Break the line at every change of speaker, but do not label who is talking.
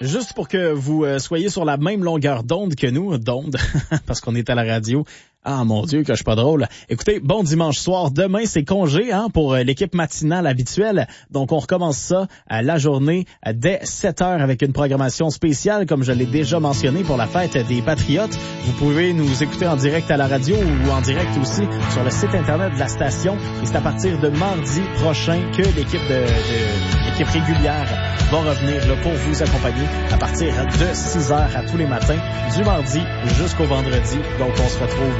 Juste pour que vous soyez sur la même longueur d'onde que nous, parce qu'on est à la radio. Ah mon Dieu, que je suis pas drôle. Écoutez, bon dimanche soir. Demain, c'est congé pour l'équipe matinale habituelle. Donc, on recommence ça la journée dès 7h avec une programmation spéciale, comme je l'ai déjà mentionné, pour la fête des Patriotes. Vous pouvez nous écouter en direct à la radio ou en direct aussi sur le site Internet de la station. Et c'est à partir de mardi prochain que l'équipe l'équipe régulière va revenir là, pour vous accompagner à partir de 6h à tous les matins, du mardi jusqu'au vendredi. Donc, on se retrouve